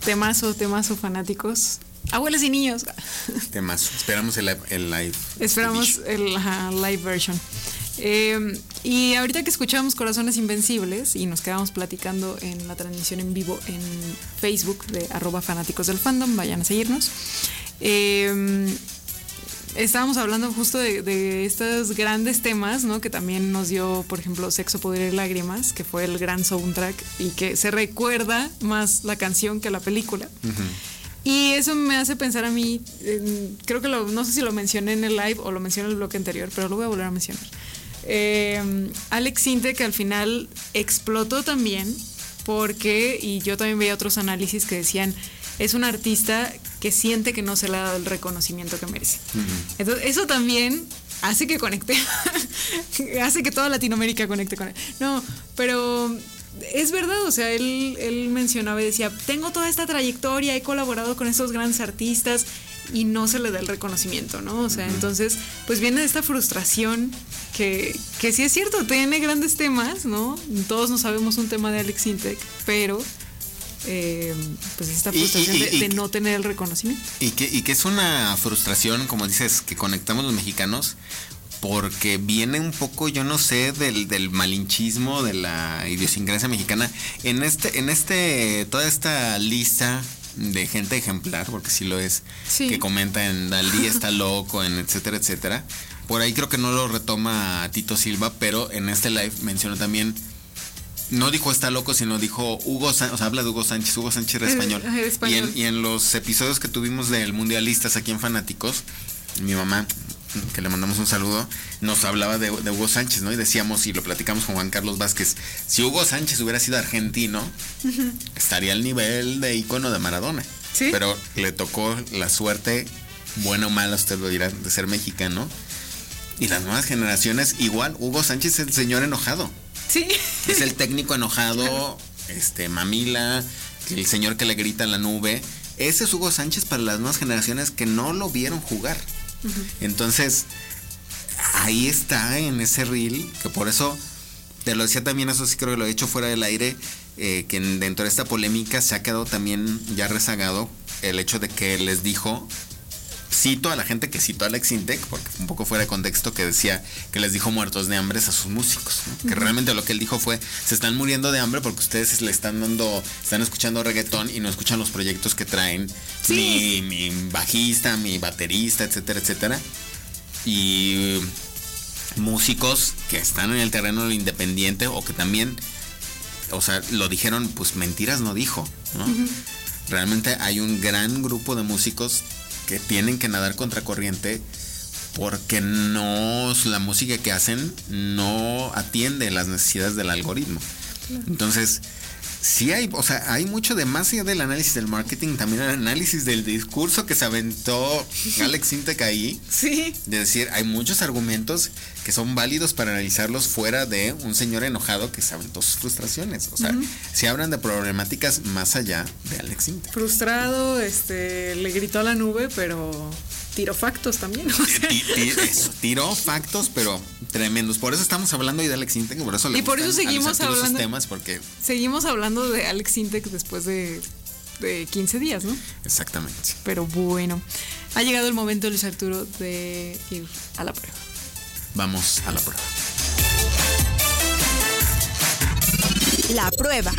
Temazo, fanáticos. Abuelos y niños. Temazo. Esperamos el live. Esperamos el live version. Y ahorita que escuchamos Corazones Invencibles y nos quedamos platicando en la transmisión en vivo en Facebook de @fanáticos del fandom, vayan a seguirnos. Estábamos hablando justo de estos grandes temas, ¿no? Que también nos dio, por ejemplo, Sexo, Poder y Lágrimas, que fue el gran soundtrack y que se recuerda más la canción que la película. Y eso me hace pensar a mí, creo que no sé si lo mencioné en el live o lo mencioné en el bloque anterior, pero lo voy a volver a mencionar. Alex Sintek al final explotó también porque, y yo también veía otros análisis que decían, es un artista que siente que no se le ha dado el reconocimiento que merece. Entonces eso también hace que conecte, hace que toda Latinoamérica conecte con él. No, pero es verdad, o sea, él mencionaba y decía, tengo toda esta trayectoria, he colaborado con estos grandes artistas y no se le da el reconocimiento, ¿no? O sea, entonces, pues viene de esta frustración que sí es cierto, tiene grandes temas, ¿no? Todos no sabemos un tema de Alex Sintek, pero pues esta frustración de no tener el reconocimiento. Y que es una frustración, como dices, que conectamos los mexicanos, porque viene un poco, yo no sé, del malinchismo, de la idiosincrasia mexicana. En toda esta lista de gente ejemplar, porque sí lo es, sí, que comenta en Dalí está loco, en etcétera, etcétera. Por ahí creo que no lo retoma Tito Silva, pero en este live mencionó también, no dijo está loco, sino dijo Hugo Sánchez, o sea, habla de Hugo Sánchez era español. Y en los episodios que tuvimos del Mundialistas aquí en Fanáticos, mi mamá, que le mandamos un saludo, nos hablaba de Hugo Sánchez, ¿no? Y decíamos, y lo platicamos con Juan Carlos Vázquez, si Hugo Sánchez hubiera sido argentino, estaría al nivel de ícono de Maradona. ¿Sí? Pero le tocó la suerte, buena o mala, usted lo dirá, de ser mexicano. Y las nuevas generaciones, igual, Hugo Sánchez es el señor enojado. Sí. Es el técnico enojado, mamila, el señor que le grita en la nube. Ese es Hugo Sánchez para las nuevas generaciones que no lo vieron jugar. Entonces, ahí está en ese reel, que por eso te lo decía también, eso sí creo que lo he hecho fuera del aire, que dentro de esta polémica se ha quedado también ya rezagado el hecho de que les dijo, cito a la gente que citó a Alex Sintek, porque un poco fuera de contexto, que decía que les dijo muertos de hambre a sus músicos, ¿no? Que realmente lo que él dijo fue, se están muriendo de hambre porque ustedes le están escuchando reggaetón y no escuchan los proyectos que traen, sí, mi bajista, mi baterista, etcétera, etcétera. Y músicos que están en el terreno de lo independiente o que también, o sea, lo dijeron, pues mentiras no dijo, ¿no? Realmente hay un gran grupo de músicos que tienen que nadar contracorriente porque la música que hacen no atiende las necesidades del algoritmo. Entonces, sí hay mucho de más allá del análisis del marketing, también el análisis del discurso que se aventó Alex Sintek ahí. Sí. De decir, hay muchos argumentos que son válidos para analizarlos fuera de un señor enojado que se aventó sus frustraciones. O sea, se hablan de problemáticas más allá de Alex Sintek. Frustrado, le gritó a la nube, pero tiró factos también. O sea. Tiró factos, pero tremendos. Por eso estamos hablando hoy de Alex Sintek, por eso seguimos hablando esos temas, porque seguimos hablando de Alex Sintek después de 15 días, ¿no? Exactamente. Pero bueno, ha llegado el momento, Luis Arturo, de ir a la prueba. Vamos a la prueba. La prueba.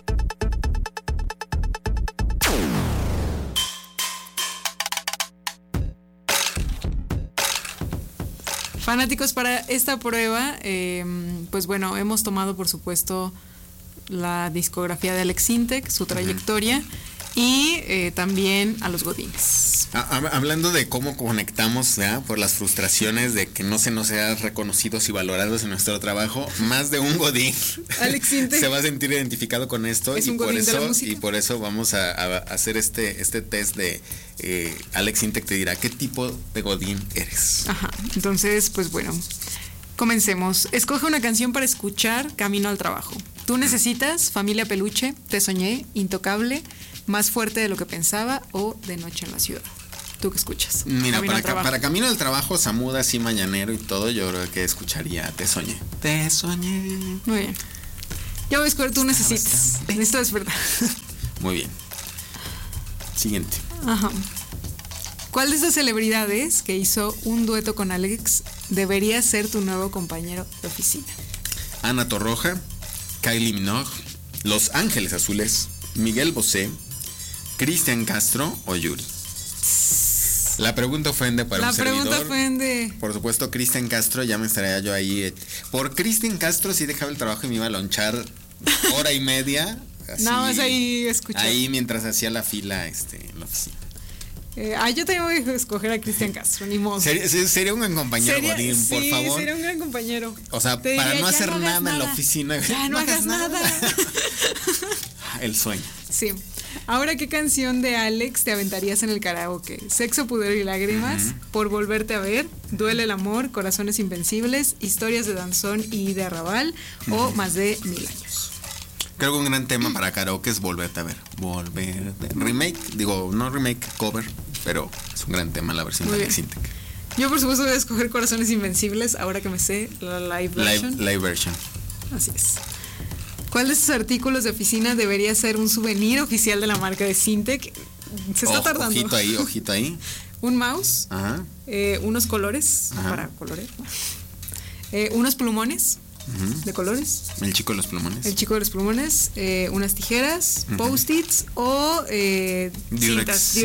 Fanáticos, para esta prueba, pues bueno, hemos tomado por supuesto la discografía de Alex Sintek, su trayectoria, y también a los godines. Hablando de cómo conectamos, ¿ya?, por las frustraciones de que no se nos sea reconocidos y valorados en nuestro trabajo, más de un godín Alex Sintek se va a sentir identificado con esto, y por eso vamos a hacer este test de Alex Sintek te dirá qué tipo de godín eres. Ajá. Entonces, pues bueno, comencemos. Escoge una canción para escuchar camino al trabajo. Tú necesitas Familia Peluche, Te soñé, Intocable, Más fuerte de lo que pensaba o De noche en la ciudad. ¿Tú qué escuchas? Mira, para Camino al Trabajo, Samuda, así mañanero y todo, yo creo que escucharía Te soñé. Te soñé. Muy bien. Yo voy a escoger Tú necesitas. Necesito despertar. Muy bien. Siguiente. Ajá. ¿Cuál de estas celebridades que hizo un dueto con Alex debería ser tu nuevo compañero de oficina? Ana Torroja, Kylie Minogue, Los Ángeles Azules, Miguel Bosé, Cristian Castro o Yuri. La pregunta ofende para un servidor. La pregunta ofende. Por supuesto, Cristian Castro, ya me estaría yo ahí. Por Cristian Castro sí dejaba el trabajo y me iba a lonchar hora y media. Así, no, más ahí escuchar. Ahí mientras hacía la fila en la oficina. Yo también voy a escoger a Cristian Castro, ni modo. Sería un buen compañero, Godín, por favor. Sí, sería un gran compañero. O sea, para no hacer nada en la oficina. Ya no hagas nada. El sueño. Sí. Ahora, ¿qué canción de Alex te aventarías en el karaoke? Sexo, pudor y lágrimas, Por volverte a ver, Duele el amor, Corazones invencibles, Historias de danzón y de arrabal o Más de 1000 años. Creo que un gran tema para karaoke es Volverte a ver. Remake, no remake, cover, pero es un gran tema la versión de Alex Intec. Yo por supuesto voy a escoger Corazones invencibles, ahora que me sé la live version. Live version. Así es. ¿Cuál de estos artículos de oficina debería ser un souvenir oficial de la marca de Syntec? Se está tardando. Ojito ahí. Un mouse, Ajá. Unos colores para colorear, unos plumones de colores. El chico de los plumones. Unas tijeras, post-its o cintas.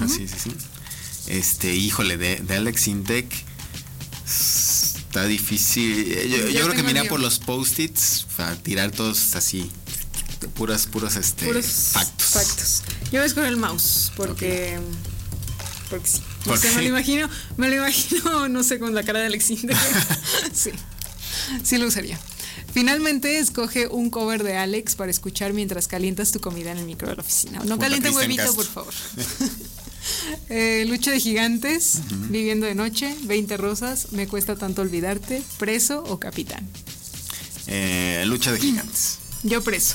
Sí. Híjole, de Alex Intec está difícil. Yo creo que mira por los post-its para tirar todos así puros factos. Yo voy a escoger el mouse porque sí. No sé, me lo imagino, no sé, con la cara de Alex Intec. Sí lo usaría. Finalmente, escoge un cover de Alex para escuchar mientras calientas tu comida en el micro de la oficina. No calienta huevito, por favor. Lucha de gigantes, Viviendo de noche, 20 rosas, Me cuesta tanto olvidarte, Preso o Capitán. Lucha de gigantes. Yo Preso.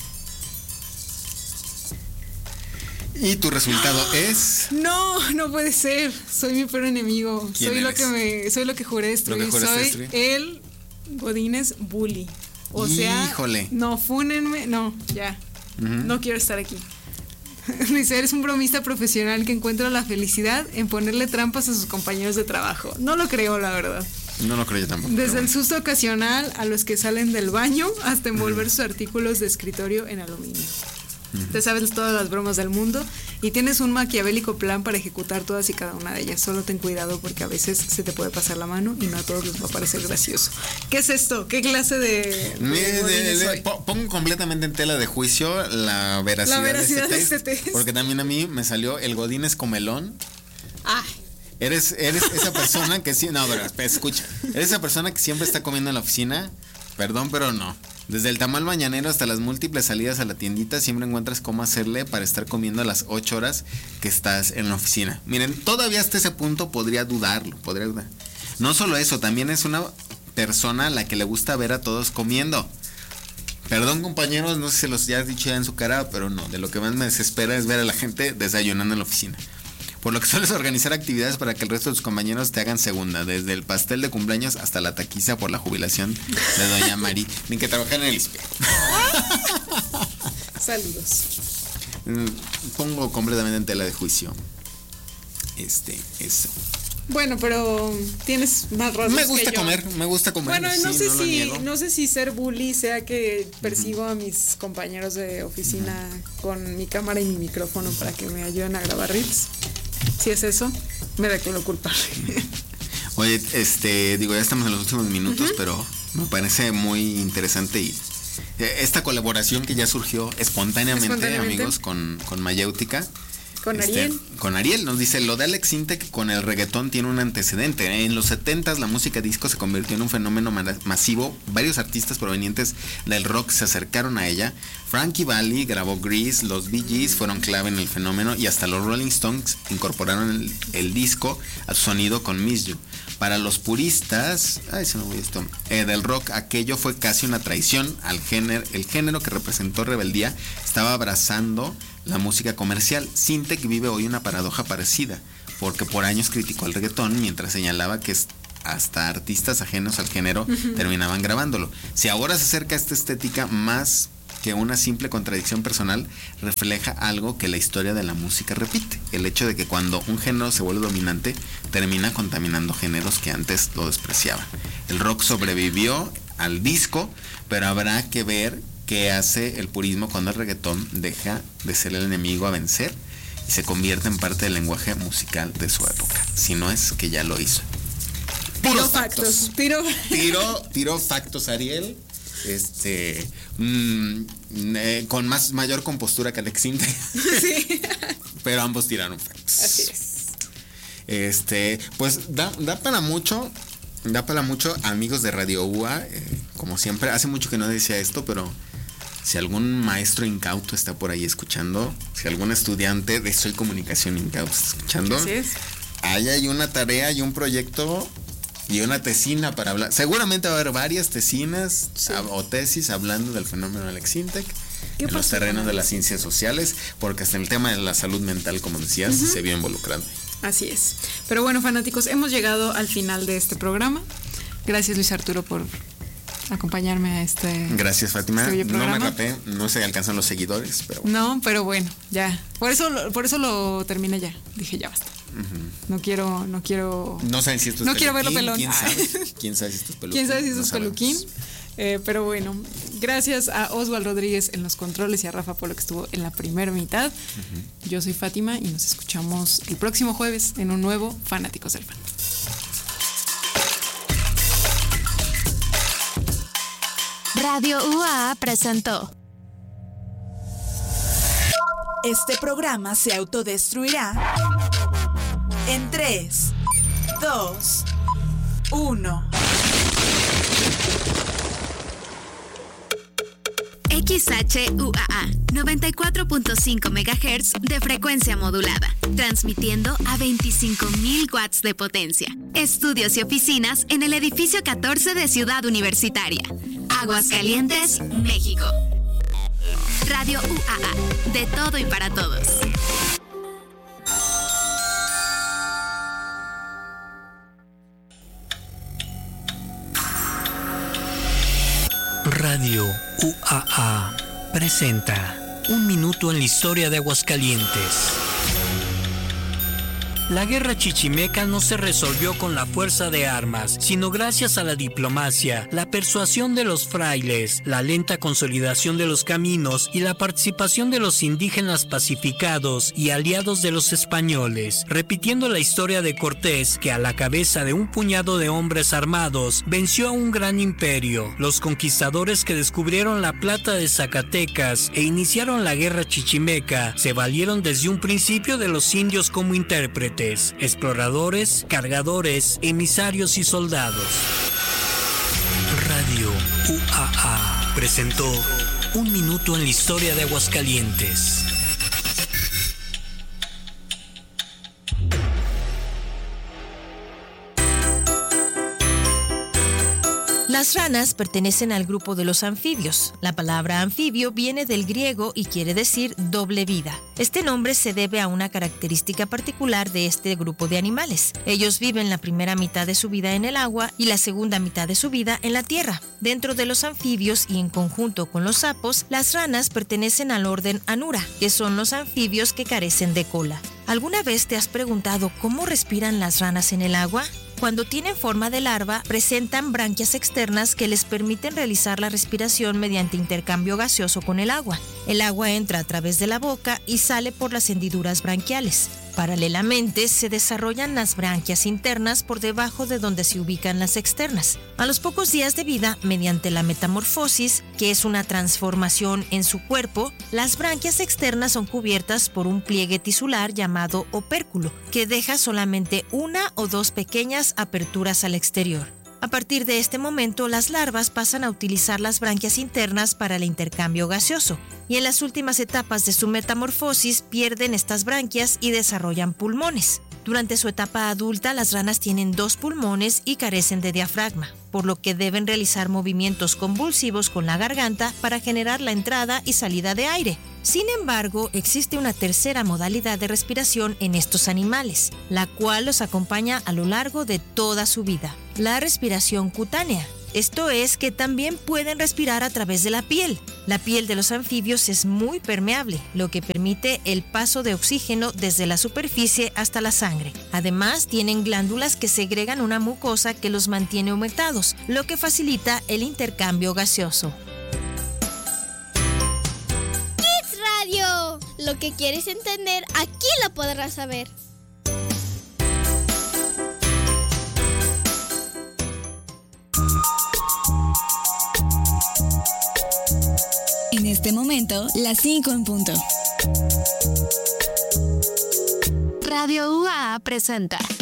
¿Y tu resultado es? No puede ser. Soy mi peor enemigo. Soy lo que juré destruir. Soy el Godínez bully. O sea, híjole. No, fúnenme. No, ya. No quiero estar aquí. Dice, eres un bromista profesional que encuentra la felicidad en ponerle trampas a sus compañeros de trabajo. No lo creo, la verdad. No lo creo yo tampoco. Desde el susto ocasional a los que salen del baño hasta envolver sus artículos de escritorio en aluminio. Te sabes todas las bromas del mundo y tienes un maquiavélico plan para ejecutar todas y cada una de ellas. Solo ten cuidado porque a veces se te puede pasar la mano y no a todos les va a parecer gracioso. ¿Qué es esto? ¿Qué clase de pongo completamente en tela de juicio la veracidad de este test? Porque también a mí me salió el Godínez comelón. Eres esa persona que sí. No, pero escucha. Eres esa persona que siempre está comiendo en la oficina. Perdón, pero no. Desde el tamal mañanero hasta las múltiples salidas a la tiendita, siempre encuentras cómo hacerle para estar comiendo a las 8 horas que estás en la oficina. Miren, todavía hasta ese punto podría dudar. No solo eso, también es una persona a la que le gusta ver a todos comiendo. Perdón, compañeros, no sé si se los ya he dicho ya en su cara, pero no, de lo que más me desespera es ver a la gente desayunando en la oficina. Por lo que sueles organizar actividades para que el resto de tus compañeros te hagan segunda, desde el pastel de cumpleaños hasta la taquiza por la jubilación de doña Mari, ni que trabajar en el ISPE. Saludos. Pongo completamente en tela de juicio eso. Bueno, pero tienes más rasgos. Me gusta comer. Bueno, no sé si ser bully sea que persigo a mis compañeros de oficina con mi cámara y mi micrófono para que me ayuden a grabar reels. Si es eso, me declaro culpable. Oye, ya estamos en los últimos minutos, pero me parece muy interesante y esta colaboración que ya surgió espontáneamente. Amigos, con Mayéutica. Con Ariel nos dice, lo de Alex Intec con el reggaetón tiene un antecedente. En los 70s la música disco se convirtió en un fenómeno masivo. Varios artistas provenientes del rock se acercaron a ella. Frankie Valli grabó Grease, los Bee Gees fueron clave en el fenómeno y hasta los Rolling Stones incorporaron el disco a su sonido con Miss You. Para los puristas del rock, aquello fue casi una traición al género. El género que representó rebeldía estaba abrazando la música comercial. Syntec vive hoy una paradoja parecida, porque por años criticó al reggaetón mientras señalaba que hasta artistas ajenos al género terminaban grabándolo. Si ahora se acerca a esta estética más que una simple contradicción personal refleja algo que la historia de la música repite. El hecho de que cuando un género se vuelve dominante, termina contaminando géneros que antes lo despreciaban. El rock sobrevivió al disco, pero habrá que ver qué hace el purismo cuando el reggaetón deja de ser el enemigo a vencer y se convierte en parte del lenguaje musical de su época. Si no es que ya lo hizo. Tiro factos. Tiro factos, Ariel. Con mayor compostura que Alex Sintek. Sí. Pero ambos tiraron factos. Así es. Pues da para mucho. Da para mucho, amigos de Radio UA. Como siempre, hace mucho que no decía esto, pero si algún maestro incauto está por ahí escuchando, si algún estudiante de Soy Comunicación incauto está escuchando, Así es. ahí hay una tarea y un proyecto y una tesina para hablar. Seguramente va a haber varias tesinas o tesis hablando del fenómeno Alex Sintek en los terrenos de las ciencias sociales, porque hasta en el tema de la salud mental, como decías, se vio involucrado. Así es. Pero bueno, fanáticos, hemos llegado al final de este programa. Gracias, Luis Arturo, por acompañarme a este. Gracias, Fátima. Este no me rapé, no se alcanzan los seguidores, pero no, pero bueno, ya. Por eso lo terminé ya. Dije, ya basta. No quiero. No saben si esto es no quiero verlo pelón. ¿Quién sabe si esto es peluquín? ¿Quién sabe si esto No es peluquín? Pero bueno, gracias a Oswald Rodríguez en los controles y a Rafa Polo que estuvo en la primera mitad. Yo soy Fátima y nos escuchamos el próximo jueves en un nuevo Fanáticos del Fan. Radio UA presentó. Este programa se autodestruirá en 3, 2, 1. XHUAA 94.5 MHz de frecuencia modulada, transmitiendo a 25.000 watts de potencia. Estudios y oficinas en el edificio 14 de Ciudad Universitaria, Aguascalientes, México. Radio UAA, de todo y para todos. Radio UAA presenta Un minuto en la historia de Aguascalientes. La guerra chichimeca no se resolvió con la fuerza de armas, sino gracias a la diplomacia, la persuasión de los frailes, la lenta consolidación de los caminos y la participación de los indígenas pacificados y aliados de los españoles, repitiendo la historia de Cortés, que a la cabeza de un puñado de hombres armados venció a un gran imperio. Los conquistadores que descubrieron la plata de Zacatecas e iniciaron la guerra chichimeca se valieron desde un principio de los indios como intérpretes, exploradores, cargadores, emisarios y soldados. Radio UAA presentó Un minuto en la historia de Aguascalientes. Las ranas pertenecen al grupo de los anfibios. La palabra anfibio viene del griego y quiere decir doble vida. Este nombre se debe a una característica particular de este grupo de animales. Ellos viven la primera mitad de su vida en el agua y la segunda mitad de su vida en la tierra. Dentro de los anfibios y en conjunto con los sapos, las ranas pertenecen al orden Anura, que son los anfibios que carecen de cola. ¿Alguna vez te has preguntado cómo respiran las ranas en el agua? Cuando tienen forma de larva, presentan branquias externas que les permiten realizar la respiración mediante intercambio gaseoso con el agua. El agua entra a través de la boca y sale por las hendiduras branquiales. Paralelamente, se desarrollan las branquias internas por debajo de donde se ubican las externas. A los pocos días de vida, mediante la metamorfosis, que es una transformación en su cuerpo, las branquias externas son cubiertas por un pliegue tisular llamado opérculo, que deja solamente una o dos pequeñas aperturas al exterior. A partir de este momento, las larvas pasan a utilizar las branquias internas para el intercambio gaseoso, y en las últimas etapas de su metamorfosis pierden estas branquias y desarrollan pulmones. Durante su etapa adulta, las ranas tienen 2 pulmones y carecen de diafragma, por lo que deben realizar movimientos convulsivos con la garganta para generar la entrada y salida de aire. Sin embargo, existe una tercera modalidad de respiración en estos animales, la cual los acompaña a lo largo de toda su vida: la respiración cutánea. Esto es que también pueden respirar a través de la piel. La piel de los anfibios es muy permeable, lo que permite el paso de oxígeno desde la superficie hasta la sangre. Además, tienen glándulas que segregan una mucosa que los mantiene humectados, lo que facilita el intercambio gaseoso. Kids Radio. Lo que quieres entender, aquí lo podrás saber. En este momento, las 5 en punto. Radio UAA presenta